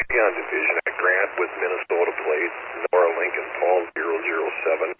on Division at Grant with Minnesota plate, Nora Lincoln Paul 007.